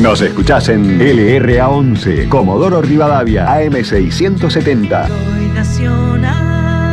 Nos escuchás en LRA11, Comodoro Rivadavia, AM670. Soy nacional.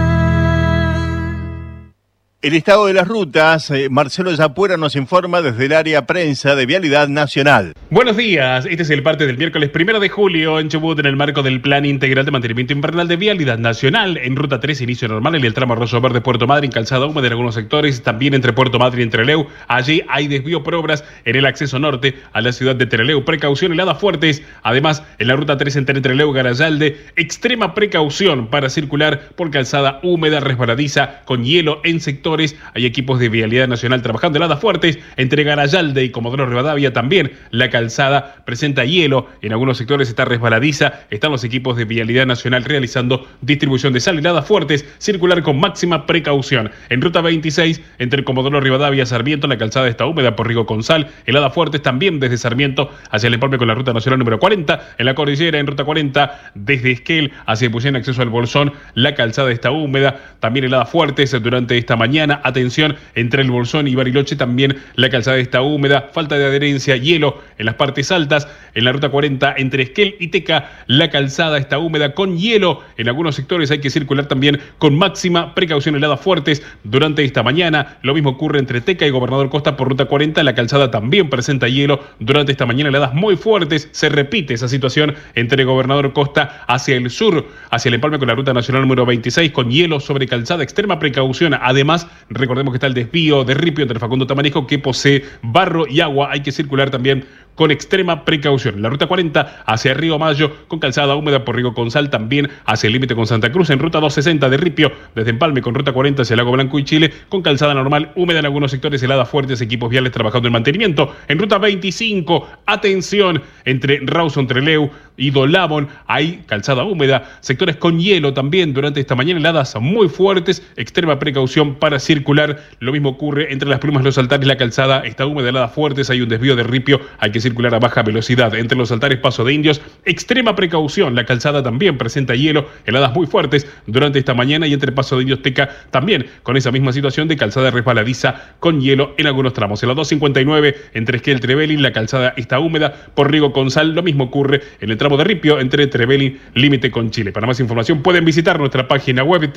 El estado de las rutas, Marcelo Yapuera nos informa desde el área prensa de Vialidad Nacional. Buenos días, este es el parte del miércoles 1 de julio en Chubut en el marco del Plan Integral de Mantenimiento Invernal de Vialidad Nacional. En Ruta 3, inicio normal en el tramo Arroyo Verde Puerto Madryn, calzada húmeda en algunos sectores, también entre Puerto Madryn y Trelew. Allí hay desvío por obras en el acceso norte a la ciudad de Trelew. Precaución, heladas fuertes. Además, en la Ruta 3 entre Trelew y Garayalde, extrema precaución para circular por calzada húmeda resbaladiza con hielo en sectores. Hay equipos de Vialidad Nacional trabajando heladas fuertes entre Garayalde y Comodoro Rivadavia. También la calzada presenta hielo, en algunos sectores está resbaladiza. Están los equipos de Vialidad Nacional realizando distribución de sal, heladas fuertes, circular con máxima precaución. En Ruta 26, entre Comodoro Rivadavia y Sarmiento, la calzada está húmeda por riego con sal, heladas fuertes también desde Sarmiento hacia el empalme con la Ruta Nacional número 40. En la cordillera, en Ruta 40, desde Esquel hacia Epuyén, acceso al Bolsón, la calzada está húmeda. También heladas fuertes durante esta mañana. Atención, entre el Bolsón y Bariloche también la calzada está húmeda, falta de adherencia, hielo en las partes altas. En la Ruta 40 entre Esquel y Teca la calzada está húmeda con hielo. En algunos sectores hay que circular también con máxima precaución, heladas fuertes durante esta mañana. Lo mismo ocurre entre Teca y Gobernador Costa por Ruta 40, la calzada también presenta hielo durante esta mañana, heladas muy fuertes. Se repite esa situación entre Gobernador Costa hacia el sur, hacia el empalme con la Ruta Nacional número 26 con hielo sobre calzada, extrema precaución. Además, recordemos que está el desvío de Ripio entre Facundo Tamarisco que posee barro y agua. Hay que circular también con extrema precaución. La Ruta 40 hacia Río Mayo con calzada húmeda por Riego con Sal, también hacia el límite con Santa Cruz. En Ruta 260 de Ripio desde Empalme con Ruta 40 hacia Lago Blanco y Chile con calzada normal, húmeda en algunos sectores, heladas fuertes, equipos viales trabajando en mantenimiento. En Ruta 25, atención, entre Rawson, Trelew y Dolabón hay calzada húmeda, sectores con hielo también durante esta mañana, heladas muy fuertes, extrema precaución para circular. Lo mismo ocurre entre Las Plumas y Los Altares, la calzada está húmeda, heladas fuertes, hay un desvío de Ripio, hay que circular a baja velocidad. Entre Los Altares, Paso de Indios, extrema precaución, la calzada también presenta hielo, heladas muy fuertes durante esta mañana. Y entre Paso de Indios, Teca también con esa misma situación de calzada resbaladiza con hielo en algunos tramos. En la 259 entre Esquel y Trevelin la calzada está húmeda por Riego con Sal. Lo mismo ocurre en el tramo de Ripio entre Trevelin límite con Chile. Para más información pueden visitar nuestra página web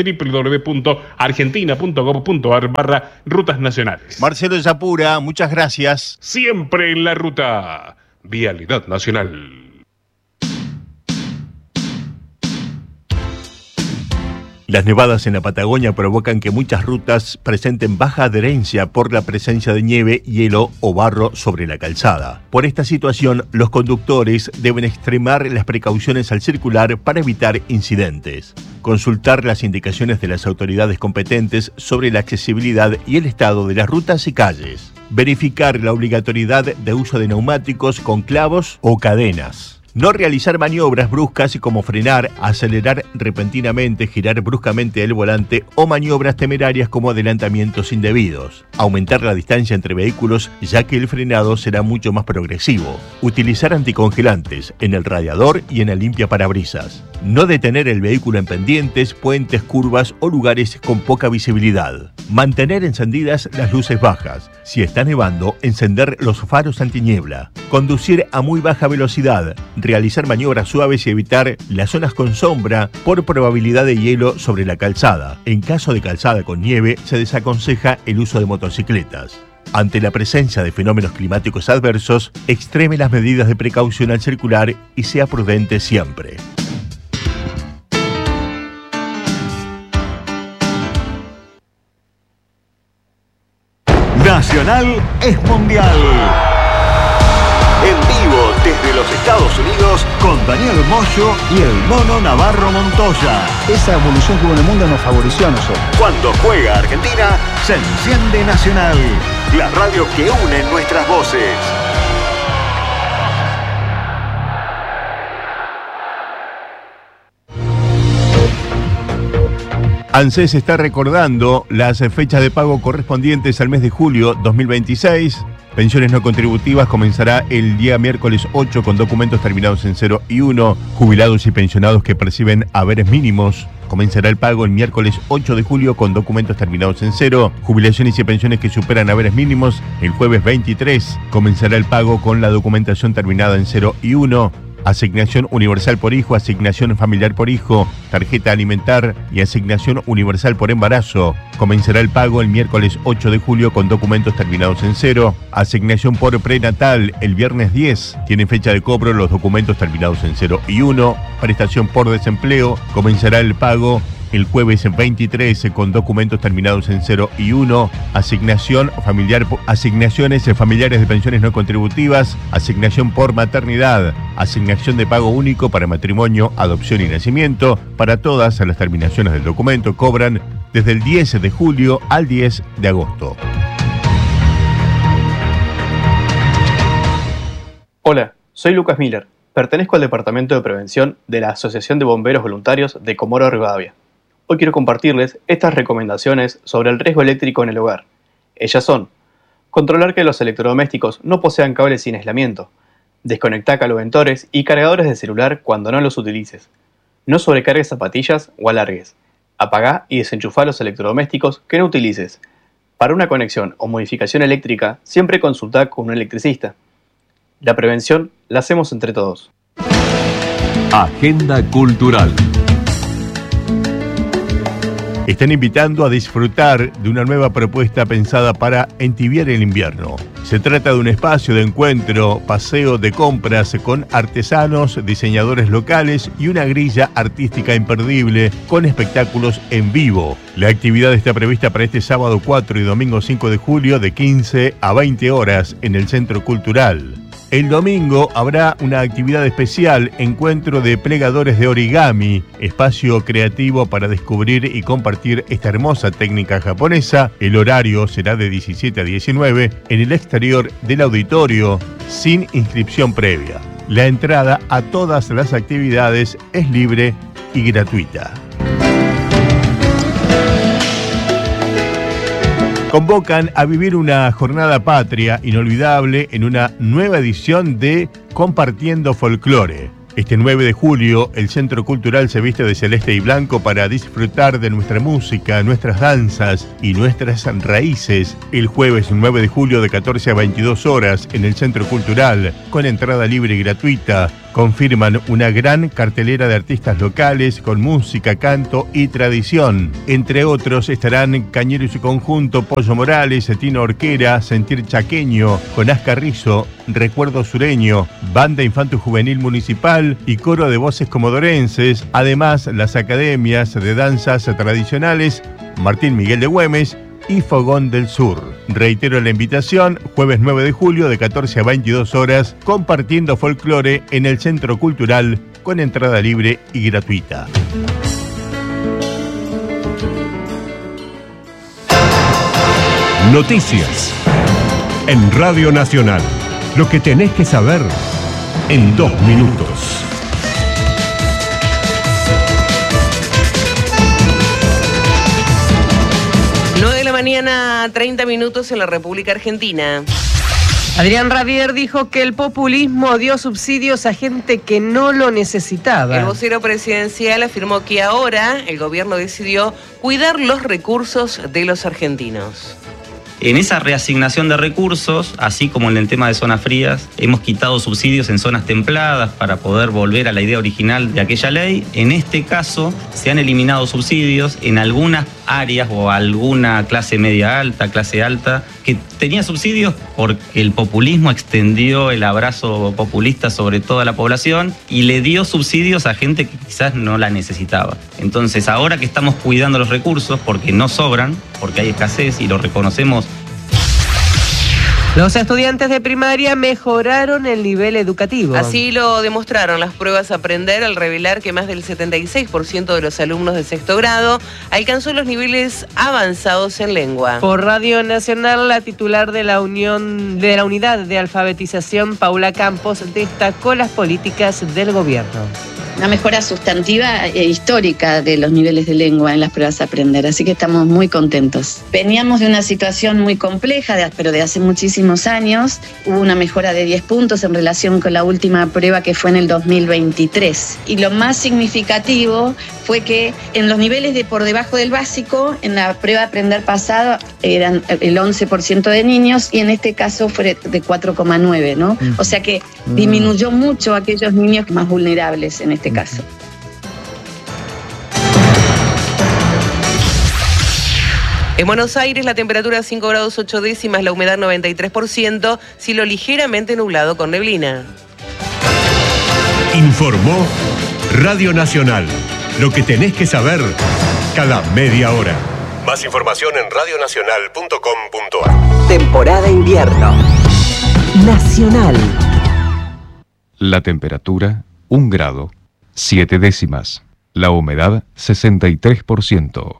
www.argentina.gov.ar/rutas nacionales. Marcelo Yapura, muchas gracias. Siempre en la ruta. Vialidad Nacional. Las nevadas en la Patagonia provocan que muchas rutas presenten baja adherencia por la presencia de nieve, hielo o barro sobre la calzada. Por esta situación, los conductores deben extremar las precauciones al circular para evitar incidentes. Consultar las indicaciones de las autoridades competentes sobre la accesibilidad y el estado de las rutas y calles. Verificar la obligatoriedad de uso de neumáticos con clavos o cadenas. No realizar maniobras bruscas como frenar, acelerar repentinamente, girar bruscamente el volante o maniobras temerarias como adelantamientos indebidos. Aumentar la distancia entre vehículos ya que el frenado será mucho más progresivo. Utilizar anticongelantes en el radiador y en el limpiaparabrisas. No detener el vehículo en pendientes, puentes, curvas o lugares con poca visibilidad. Mantener encendidas las luces bajas. Si está nevando, encender los faros antiniebla. Conducir a muy baja velocidad. Realizar maniobras suaves y evitar las zonas con sombra por probabilidad de hielo sobre la calzada. En caso de calzada con nieve, se desaconseja el uso de motocicletas. Ante la presencia de fenómenos climáticos adversos, extreme las medidas de precaución al circular y sea prudente siempre. Nacional es mundial. En vivo desde los Estados Unidos con Daniel Moyo y el Mono Navarro Montoya. Esa evolución que hubo en el mundo nos favoreció a nosotros. Cuando juega Argentina, se enciende Nacional, la radio que une nuestras voces. ANSES está recordando las fechas de pago correspondientes al mes de julio 2026. Pensiones no contributivas comenzará el día miércoles 8 con documentos terminados en 0 y 1. Jubilados y pensionados que perciben haberes mínimos Comenzará el pago el miércoles 8 de julio con documentos terminados en 0. Jubilaciones y pensiones que superan haberes mínimos el jueves 23. Comenzará el pago con la documentación terminada en 0 y 1. Asignación universal por hijo, asignación familiar por hijo, tarjeta alimentar y asignación universal por embarazo. Comenzará el pago el miércoles 8 de julio con documentos terminados en 0. Asignación por prenatal el viernes 10. Tienen fecha de cobro los documentos terminados en 0 y 1. Prestación por desempleo. Comenzará el pago el jueves 23 con documentos terminados en 0 y 1, asignación familiar, asignaciones familiares de pensiones no contributivas, asignación por maternidad, asignación de pago único para matrimonio, adopción y nacimiento. Para todas las terminaciones del documento cobran desde el 10 de julio al 10 de agosto. Hola, soy Lucas Miller. Pertenezco al Departamento de Prevención de la Asociación de Bomberos Voluntarios de Comodoro Rivadavia. Hoy quiero compartirles estas recomendaciones sobre el riesgo eléctrico en el hogar. Ellas son: controlar que los electrodomésticos no posean cables sin aislamiento, desconectar caloventores y cargadores de celular cuando no los utilices, no sobrecargues zapatillas o alargues, apagá y desenchufá los electrodomésticos que no utilices. Para una conexión o modificación eléctrica, siempre consultá con un electricista. La prevención la hacemos entre todos. Agenda Cultural. Están invitando a disfrutar de una nueva propuesta pensada para entibiar el invierno. Se trata de un espacio de encuentro, paseo de compras con artesanos, diseñadores locales y una grilla artística imperdible con espectáculos en vivo. La actividad está prevista para este sábado 4 y domingo 5 de julio de 15 a 20 horas en el Centro Cultural. El domingo habrá una actividad especial, encuentro de plegadores de origami, espacio creativo para descubrir y compartir esta hermosa técnica japonesa. El horario será de 17 a 19 en el exterior del auditorio, sin inscripción previa. La entrada a todas las actividades es libre y gratuita. Convocan a vivir una jornada patria inolvidable en una nueva edición de Compartiendo Folclore. Este 9 de julio, el Centro Cultural se viste de celeste y blanco para disfrutar de nuestra música, nuestras danzas y nuestras raíces. El jueves 9 de julio de 14 a 22 horas en el Centro Cultural, con entrada libre y gratuita. Confirman una gran cartelera de artistas locales con música, canto y tradición. Entre otros estarán Cañero y su conjunto, Pollo Morales, Tino Orquera, Sentir Chaqueño, Jonás Carrizo, Recuerdo Sureño, Banda Infanto Juvenil Municipal y Coro de Voces Comodorenses. Además, las academias de danzas tradicionales Martín Miguel de Güemes y Fogón del Sur. Reitero la invitación, jueves 9 de julio de 14 a 22 horas, Compartiendo Folclore en el Centro Cultural con entrada libre y gratuita. Noticias en Radio Nacional. Lo que tenés que saber en 2 minutos. 9 de la mañana, 30 minutos en la República Argentina. Adrián Rabier dijo que el populismo dio subsidios a gente que no lo necesitaba. El vocero presidencial afirmó que ahora el gobierno decidió cuidar los recursos de los argentinos. En esa reasignación de recursos, así como en el tema de zonas frías, hemos quitado subsidios en zonas templadas para poder volver a la idea original de aquella ley. En este caso, se han eliminado subsidios en algunas áreas o alguna clase media alta, clase alta, que tenía subsidios porque el populismo extendió el abrazo populista sobre toda la población y le dio subsidios a gente que quizás no la necesitaba. Entonces, ahora que estamos cuidando los recursos, porque no sobran, porque hay escasez y lo reconocemos. Los estudiantes de primaria mejoraron el nivel educativo. Así lo demostraron las pruebas Aprender al revelar que más del 76% de los alumnos de sexto grado alcanzó los niveles avanzados en lengua. Por Radio Nacional, la titular de la Unidad de Alfabetización, Paula Campos, destacó las políticas del gobierno. una mejora sustantiva e histórica de los niveles de lengua en las pruebas Aprender, así que estamos muy contentos. Veníamos de una situación muy compleja, pero de hace muchísimos años. Hubo una mejora de 10 puntos en relación con la última prueba que fue en el 2023. Y lo más significativo fue que en los niveles de por debajo del básico, en la prueba Aprender pasada eran el 11% de niños y en este caso fue de 4,9, ¿no? O sea que disminuyó mucho a aquellos niños más vulnerables en este caso. En Buenos Aires la temperatura 5 grados 8 décimas, la humedad 93%, cielo ligeramente nublado con neblina. Informó Radio Nacional. Lo que tenés que saber cada media hora. Más información en radionacional.com.ar. Temporada invierno. Nacional. La temperatura 1 grado 7 décimas. La humedad 63%.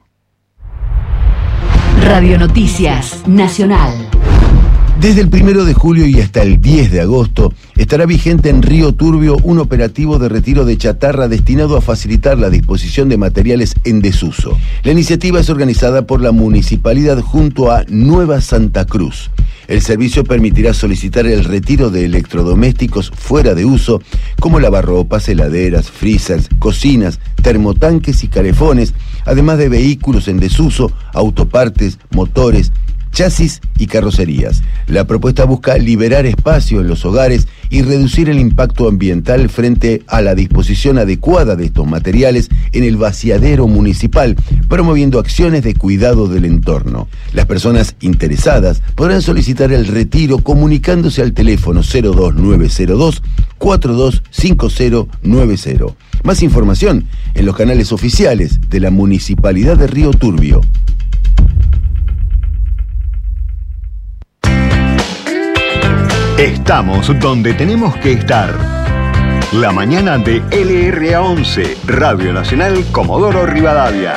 Radio Noticias Nacional. Desde el 1 de julio y hasta el 10 de agosto estará vigente en Río Turbio un operativo de retiro de chatarra destinado a facilitar la disposición de materiales en desuso. La iniciativa es organizada por la municipalidad junto a Nueva Santa Cruz. El servicio permitirá solicitar el retiro de electrodomésticos fuera de uso, como lavarropas, heladeras, freezers, cocinas, termotanques y calefones, además de vehículos en desuso, autopartes, motores, chasis y carrocerías. La propuesta busca liberar espacio en los hogares y reducir el impacto ambiental frente a la disposición adecuada de estos materiales en el vaciadero municipal, promoviendo acciones de cuidado del entorno. Las personas interesadas podrán solicitar el retiro comunicándose al teléfono 02902 425090. Más información en los canales oficiales de la Municipalidad de Río Turbio. Estamos donde tenemos que estar. La mañana de LRA 11, Radio Nacional Comodoro Rivadavia.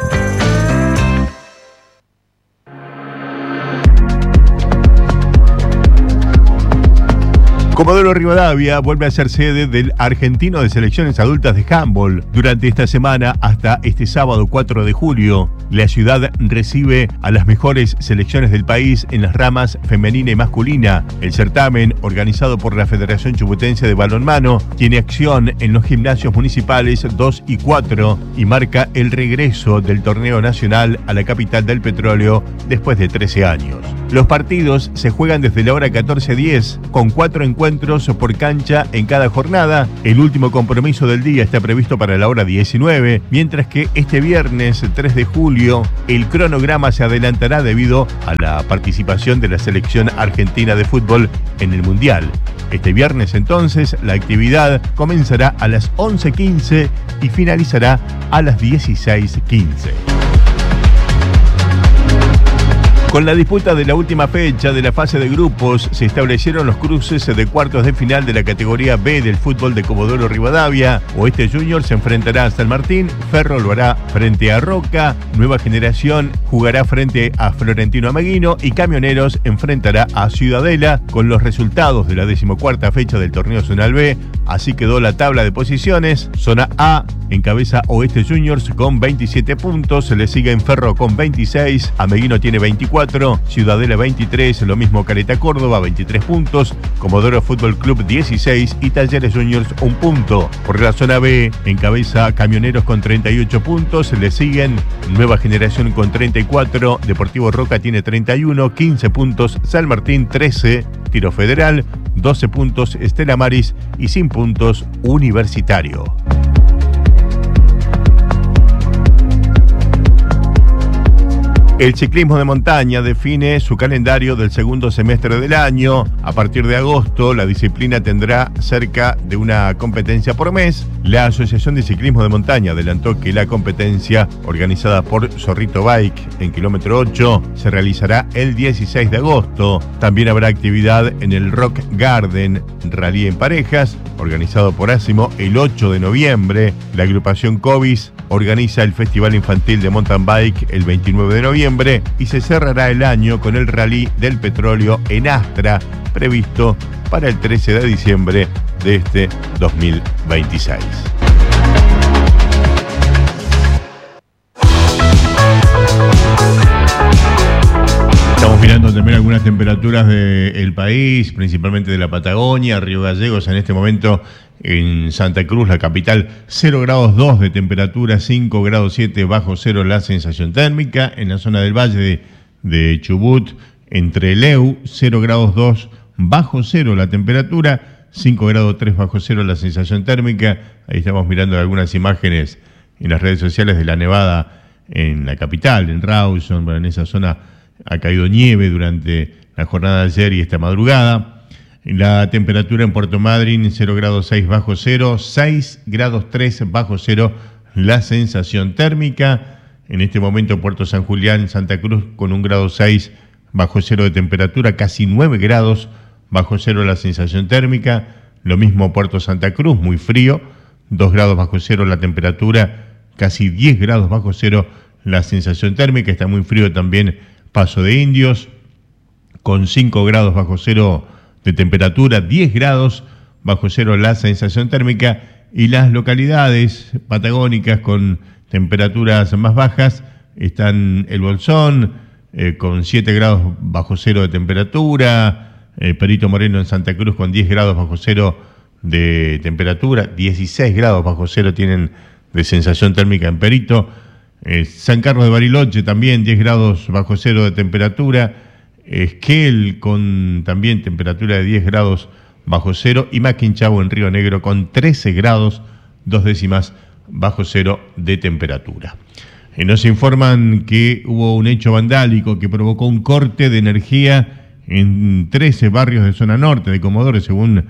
Comodoro Rivadavia vuelve a ser sede del Argentino de Selecciones Adultas de Handball. Durante esta semana, hasta este sábado 4 de julio, la ciudad recibe a las mejores selecciones del país en las ramas femenina y masculina. El certamen, organizado por la Federación Chubutense de Balonmano, tiene acción en los gimnasios municipales 2 y 4 y marca el regreso del torneo nacional a la capital del petróleo después de 13 años. Los partidos se juegan desde la hora 14:10, con 4 encuentros por cancha en cada jornada. El último compromiso del día está previsto para la hora 19, mientras que este viernes 3 de julio el cronograma se adelantará debido a la participación de la selección argentina de fútbol en el Mundial. Este viernes entonces la actividad comenzará a las 11:15 y finalizará a las 16:15. Con la disputa de la última fecha de la fase de grupos, se establecieron los cruces de cuartos de final de la categoría B del fútbol de Comodoro Rivadavia. Oeste Junior se enfrentará a San Martín, Ferro lo hará frente a Roca, Nueva Generación jugará frente a Florentino Ameguino y Camioneros enfrentará a Ciudadela. Con los resultados de la 14ª fecha del torneo zonal B, así quedó la tabla de posiciones. Zona A encabeza Oeste Juniors con 27 puntos, se le sigue en Ferro con 26, Ameguino tiene 24, Ciudadela 23, lo mismo Caleta Córdoba 23 puntos, Comodoro Fútbol Club 16 y Talleres Juniors 1 punto. Por la zona B encabeza Camioneros con 38 puntos, le siguen Nueva Generación con 34, Deportivo Roca tiene 31, 15 puntos San Martín 13, Tiro Federal 12 puntos Estela Maris y sin puntos Universitario. El ciclismo de montaña define su calendario del segundo semestre del año. A partir de agosto, la disciplina tendrá cerca de una competencia por mes. La Asociación de Ciclismo de Montaña adelantó que la competencia, organizada por Zorrito Bike en kilómetro 8, se realizará el 16 de agosto. También habrá actividad en el Rock Garden Rally en parejas, organizado por Asimo el 8 de noviembre. La agrupación Covis organiza el Festival Infantil de Mountain Bike el 29 de noviembre y se cerrará el año con el Rally del Petróleo en Astra, previsto para el 13 de diciembre de este 2026. mirando también algunas temperaturas del país, principalmente de la Patagonia, Río Gallegos, en este momento en Santa Cruz, la capital, 0 grados 2 de temperatura, 5 grados 7 bajo cero la sensación térmica. En la zona del valle de Chubut, entre Leu, 0 grados 2 bajo cero la temperatura, 5 grados 3 bajo cero la sensación térmica. Ahí estamos mirando algunas imágenes en las redes sociales de la nevada en la capital, en Rawson. Bueno, en esa zona ha caído nieve durante la jornada de ayer y esta madrugada. La temperatura en Puerto Madryn, 0 grados 6 bajo cero, 6 grados 3 bajo cero la sensación térmica. En este momento Puerto San Julián, Santa Cruz, con 1 grado 6 bajo cero de temperatura, casi 9 grados bajo cero la sensación térmica. Lo mismo Puerto Santa Cruz, muy frío, 2 grados bajo cero la temperatura, casi 10 grados bajo cero la sensación térmica. Está muy frío también Paso de Indios, con 5 grados bajo cero de temperatura, 10 grados bajo cero la sensación térmica. Y las localidades patagónicas con temperaturas más bajas están El Bolsón, con 7 grados bajo cero de temperatura, Perito Moreno en Santa Cruz con 10 grados bajo cero de temperatura, 16 grados bajo cero tienen de sensación térmica en Perito. San Carlos de Bariloche también 10 grados bajo cero de temperatura, Esquel con también temperatura de 10 grados bajo cero y Maquinchau en Río Negro con 13 grados 2 décimas bajo cero de temperatura. Nos informan que hubo un hecho vandálico que provocó un corte de energía en 13 barrios de zona norte de Comodoro, según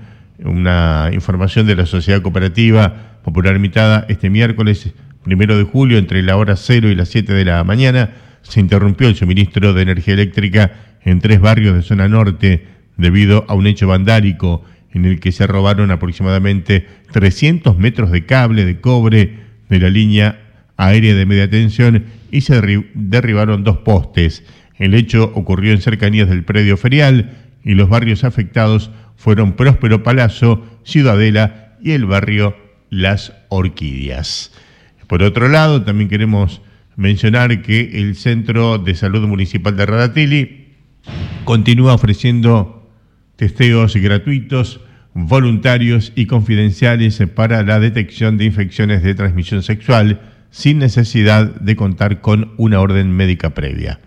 una información de la Sociedad Cooperativa Popular Limitada. Este miércoles 1 de julio, entre la hora 0 y las 7 de la mañana, se interrumpió el suministro de energía eléctrica en 3 barrios de zona norte debido a un hecho vandálico en el que se robaron aproximadamente 300 metros de cable de cobre de la línea aérea de media tensión y se derribaron 2 postes. El hecho ocurrió en cercanías del predio ferial y los barrios afectados fueron Próspero Palazzo, Ciudadela y el barrio Las Orquídeas. Por otro lado, también queremos mencionar que el Centro de Salud Municipal de Radatili continúa ofreciendo testeos gratuitos, voluntarios y confidenciales para la detección de infecciones de transmisión sexual sin necesidad de contar con una orden médica previa.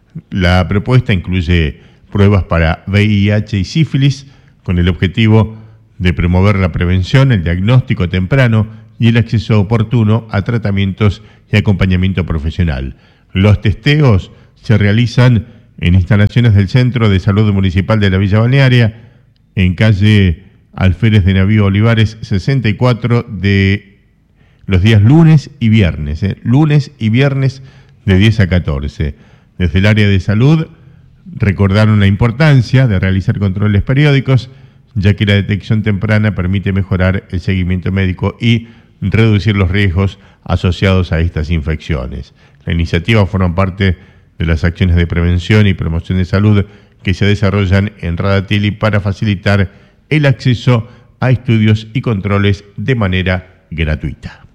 La propuesta incluye pruebas para VIH y sífilis con el objetivo de promover la prevención, el diagnóstico temprano y el acceso oportuno a tratamientos y acompañamiento profesional. Los testeos se realizan en instalaciones del Centro de Salud Municipal de la Villa Balnearia, en calle Alférez de Navío Olivares 64, de los días lunes y viernes de 10 a 14. Desde el área de salud recordaron la importancia de realizar controles periódicos, ya que la detección temprana permite mejorar el seguimiento médico y reducir los riesgos asociados a estas infecciones. La iniciativa forma parte de las acciones de prevención y promoción de salud que se desarrollan en Radatili para facilitar el acceso a estudios y controles de manera gratuita.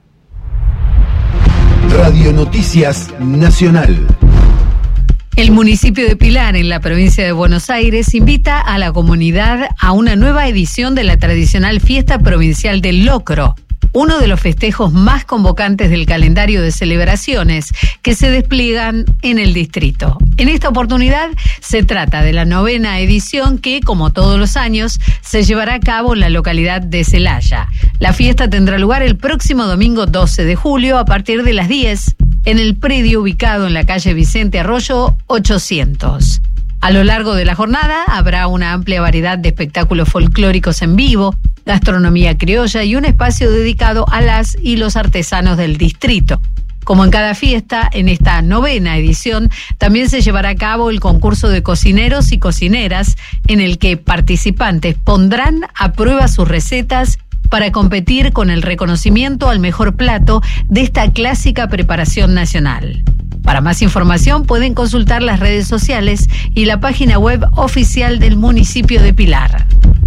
Radio Noticias Nacional. El municipio de Pilar, en la provincia de Buenos Aires, invita a la comunidad a una nueva edición de la tradicional fiesta provincial del Locro, uno de los festejos más convocantes del calendario de celebraciones que se despliegan en el distrito. En esta oportunidad se trata de la 9ª edición que, como todos los años, se llevará a cabo en la localidad de Celaya. La fiesta tendrá lugar el próximo domingo 12 de julio a partir de las 10 en el predio ubicado en la calle Vicente Arroyo 800. A lo largo de la jornada habrá una amplia variedad de espectáculos folclóricos en vivo, gastronomía criolla y un espacio dedicado a las y los artesanos del distrito. Como en cada fiesta, en esta 9ª edición también se llevará a cabo el concurso de cocineros y cocineras, en el que participantes pondrán a prueba sus recetas para competir con el reconocimiento al mejor plato de esta clásica preparación nacional. Para más información pueden consultar las redes sociales y la página web oficial del municipio de Pilar.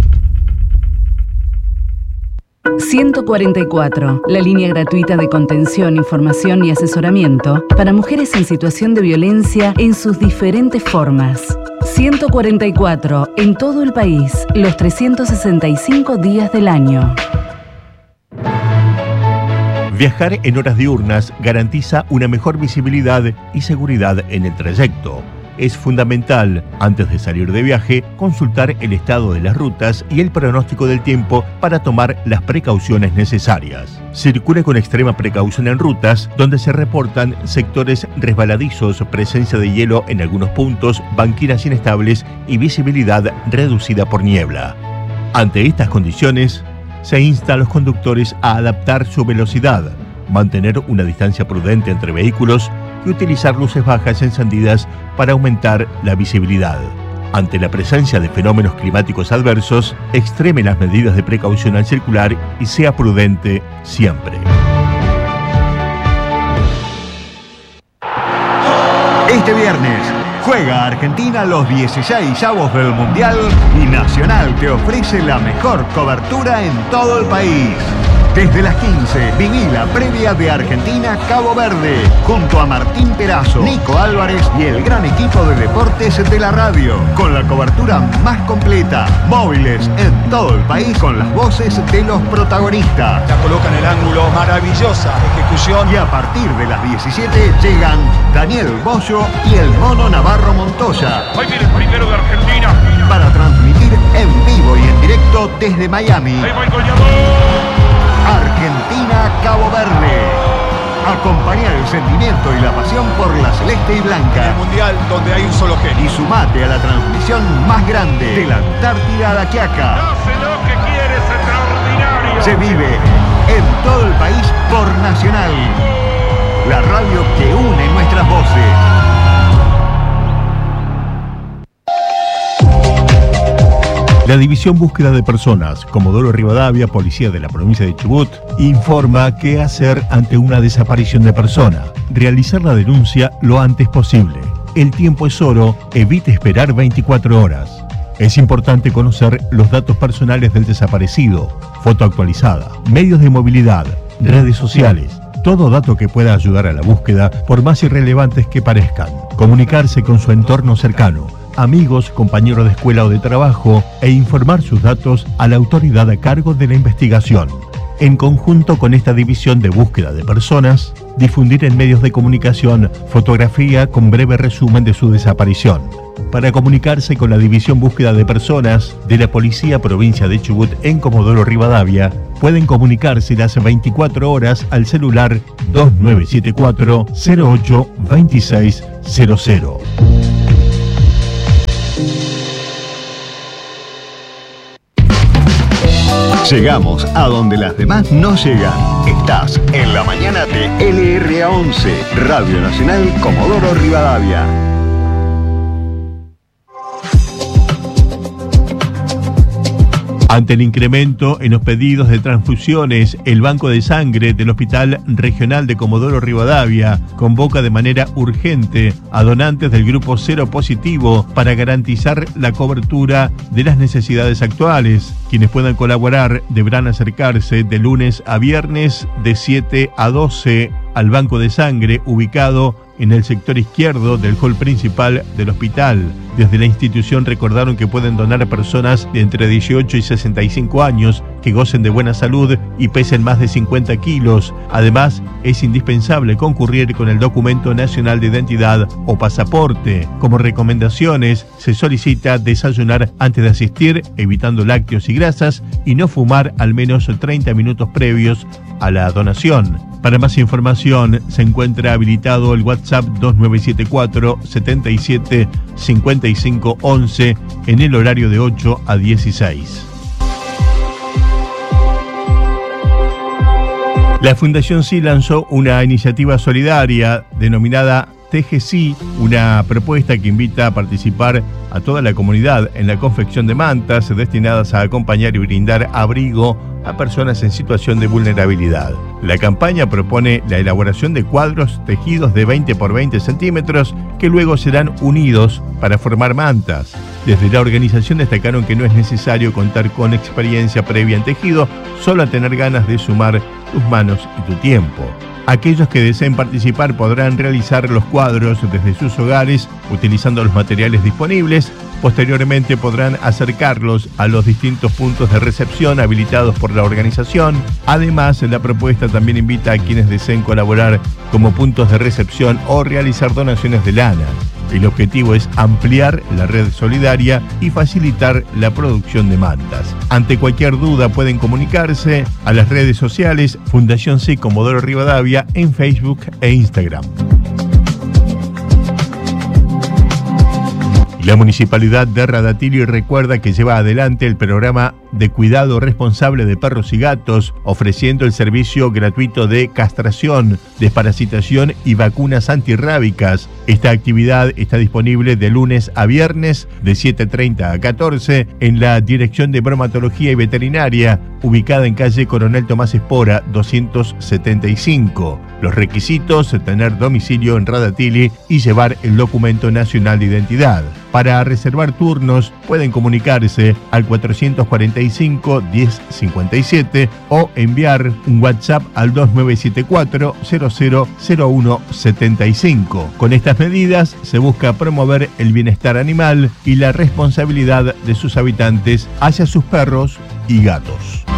144, la línea gratuita de contención, información y asesoramiento para mujeres en situación de violencia en sus diferentes formas. 144 en todo el país, los 365 días del año. Viajar en horas diurnas garantiza una mejor visibilidad y seguridad en el trayecto. Es fundamental, antes de salir de viaje, consultar el estado de las rutas y el pronóstico del tiempo para tomar las precauciones necesarias. Circule con extrema precaución en rutas donde se reportan sectores resbaladizos, presencia de hielo en algunos puntos, banquinas inestables y visibilidad reducida por niebla. Ante estas condiciones, se insta a los conductores a adaptar su velocidad, mantener una distancia prudente entre vehículos y utilizar luces bajas encendidas para aumentar la visibilidad. Ante la presencia de fenómenos climáticos adversos, extreme las medidas de precaución al circular y sea prudente siempre. Este viernes juega Argentina los 16avos del Mundial y Nacional te ofrece la mejor cobertura en todo el país. Desde las 15, viví la previa de Argentina-Cabo Verde, junto a Martín Perazo, Nico Álvarez y el gran equipo de deportes de la radio, con la cobertura más completa, móviles en todo el país con las voces de los protagonistas. La coloca en el ángulo, maravillosa ejecución. Y a partir de las 17 llegan Daniel Bollo y el Mono Navarro Montoya. Ahí viene el primero de Argentina. Para transmitir en vivo y en directo desde Miami. Ahí va el goleador. Argentina-Cabo Verde. Acompañar el sentimiento y la pasión por la celeste y blanca. El mundial donde hay un solo genio. Y sumate a la transmisión más grande de la Antártida a la Quiaca. Hace lo que quiere, es extraordinario. Se vive en todo el país por Nacional. La radio que une nuestras voces. La División Búsqueda de Personas, Comodoro Rivadavia, Policía de la Provincia de Chubut, informa qué hacer ante una desaparición de persona. Realizar la denuncia lo antes posible. El tiempo es oro, evite esperar 24 horas. Es importante conocer los datos personales del desaparecido, foto actualizada, medios de movilidad, redes sociales, todo dato que pueda ayudar a la búsqueda, por más irrelevantes que parezcan. Comunicarse con su entorno cercano, amigos, compañeros de escuela o de trabajo, e informar sus datos a la autoridad a cargo de la investigación. En conjunto con esta división de búsqueda de personas, difundir en medios de comunicación fotografía con breve resumen de su desaparición. Para comunicarse con la División Búsqueda de Personas de la Policía Provincia de Chubut en Comodoro Rivadavia, pueden comunicarse las 24 horas al celular 2974 08 2600. Llegamos a donde las demás no llegan. Estás en la mañana de LRA11, Radio Nacional Comodoro Rivadavia. Ante el incremento en los pedidos de transfusiones, el Banco de Sangre del Hospital Regional de Comodoro Rivadavia convoca de manera urgente a donantes del grupo cero positivo para garantizar la cobertura de las necesidades actuales. Quienes puedan colaborar deberán acercarse de lunes a viernes de 7 a 12 al Banco de Sangre ubicado en el sector izquierdo del hall principal del hospital. Desde la institución recordaron que pueden donar a personas de entre 18 y 65 años que gocen de buena salud y pesen más de 50 kilos. Además, es indispensable concurrir con el documento nacional de identidad o pasaporte. Como recomendaciones, se solicita desayunar antes de asistir, evitando lácteos y grasas, y no fumar al menos 30 minutos previos a la donación. Para más información, se encuentra habilitado el WhatsApp 2974 77 55 11 en el horario de 8 a 16. La Fundación Sí lanzó una iniciativa solidaria denominada TGC, una propuesta que invita a participar a toda la comunidad en la confección de mantas destinadas a acompañar y brindar abrigo a personas en situación de vulnerabilidad. La campaña propone la elaboración de cuadros tejidos de 20 por 20 centímetros que luego serán unidos para formar mantas. Desde la organización destacaron que no es necesario contar con experiencia previa en tejido, solo a tener ganas de sumar tus manos y tu tiempo. Aquellos que deseen participar podrán realizar los cuadros desde sus hogares utilizando los materiales disponibles. Posteriormente podrán acercarlos a los distintos puntos de recepción habilitados por la organización. Además, la propuesta también invita a quienes deseen colaborar como puntos de recepción o realizar donaciones de lana. El objetivo es ampliar la red solidaria y facilitar la producción de mantas. Ante cualquier duda pueden comunicarse a las redes sociales Fundación C. Comodoro Rivadavia en Facebook e Instagram. La Municipalidad de Radatili recuerda que lleva adelante el programa de cuidado responsable de perros y gatos, ofreciendo el servicio gratuito de castración, desparasitación y vacunas antirrábicas. Esta actividad está disponible de lunes a viernes de 7:30 a 14 en la Dirección de Bromatología y Veterinaria, ubicada en calle Coronel Tomás Espora 275. Los requisitos: tener domicilio en Radatili y llevar el documento nacional de identidad. Para reservar turnos pueden comunicarse al 445-1057 o enviar un WhatsApp al 2974-000175. Con estas medidas se busca promover el bienestar animal y la responsabilidad de sus habitantes hacia sus perros y gatos.